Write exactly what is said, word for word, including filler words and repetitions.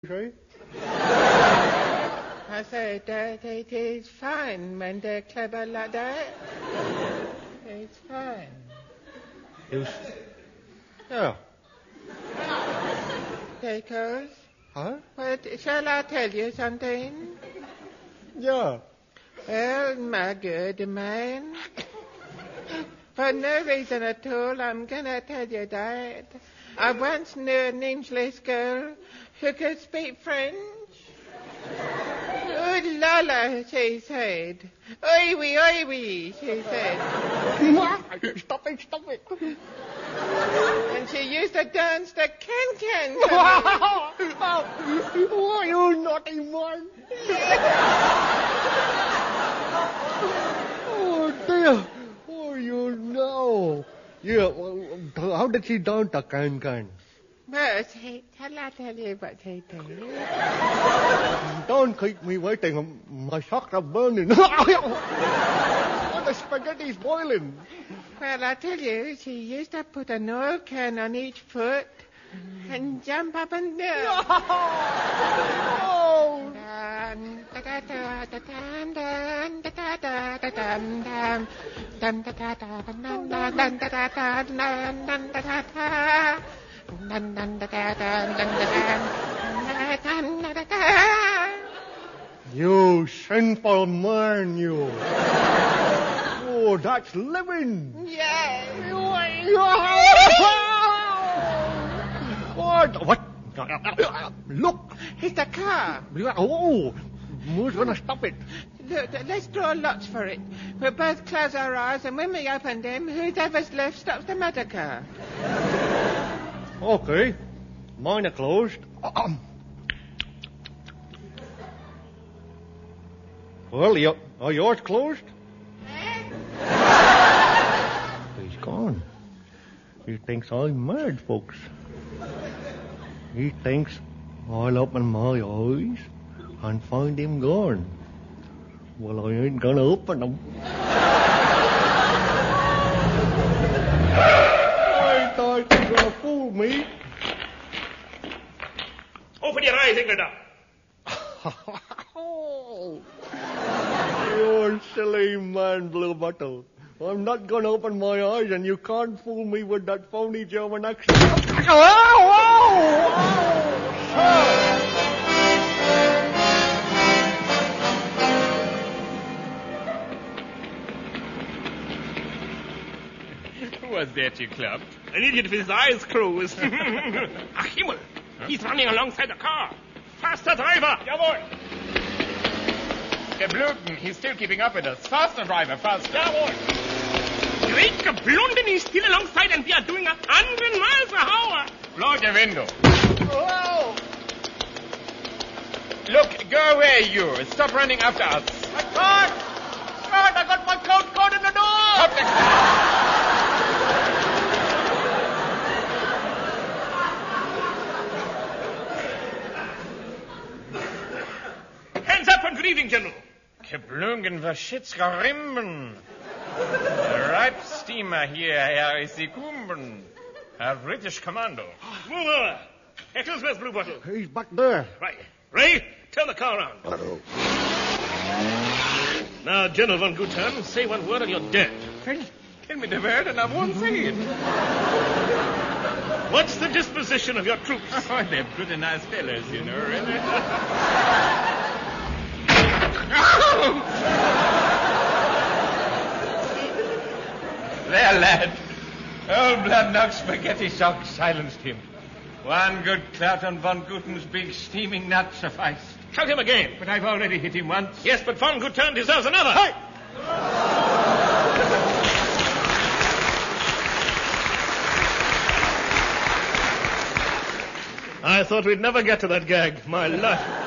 Sorry? I said that it is fine when they're clever like that. It's fine. It was... Yeah. Because, Huh? what, shall I tell you something? Yeah. Well, my good man, for no reason at all, I'm gonna tell you that. I once knew an English girl who could speak French. Oh, la la, she said. Oi wee, oi wee, she said. Stop it, stop it. And she used to dance the can-can. Oh, you naughty man. Oh, dear. Oh, you know. Yeah, well, how did she dance the can-can? Well, she, shall I tell you what she did? Don't keep me waiting. My socks are burning. Oh, the spaghetti's boiling. Well, I tell you, she used to put an oil can on each foot and jump up and down. Oh. Dun, da, da, da, da, dun, dun, da, da, da, da, dun, dun. Dun, da, da, da, dun, dun, dun, dun, da, da, da, dun, dun, da, da, da. Dun, dun, da, da, dun, dun, da, dun. Dun, da, da, da. You sinful man, you. Oh, that's living. Yes. What? What? Look. It's the car. Oh, who's going to stop it? Look, let's draw lots for it. We'll both close our eyes, and when we open them, whoever's left stops the motor car. Okay. Mine are closed. Well, you, are yours closed? He's gone. He thinks I'm mad, folks. He thinks I'll open my eyes and find him gone. Well, I ain't gonna open them. I thought you were gonna fool me. Open your eyes, Englander. Oh, you silly man, Blue Bottle. I'm not going to open my eyes, and you can't fool me with that phony German accent. Oh, oh, Who was that you clubbed? An idiot with his eyes closed. Ach, Himmel. He's running alongside the car. Faster, driver. Jawohl. Geblunden, he's still keeping up with us. Faster, driver, faster. Jawohl. Great Geblunden, he's still alongside and we are doing a hundred miles an hour. Blow the window. oh. Look, go away, you. Stop running after us. I can't. God, I got my coat caught in the door. Stop the... Hands up and greeting, General. Geblungen, verschitzgerimben. The ripe steamer here, Herr is the Kumben. Herr British Commando. Move over. Ecclesworth, Blue Bottle. He's back there. Right. Ray, turn the car around. Hello. Now, General von Gutan, say one word and you're dead. Tell, tell me the word and I won't say it. What's the disposition of your troops? Oh, they're pretty nice fellows, you know, really. There, lad. Old blood knock spaghetti shock silenced him. One good clout on Von Guten's big steaming nut sufficed. Shout him again. But I've already hit him once. Yes, but von Gutan deserves another. Hey! I thought we'd never get to that gag. My life.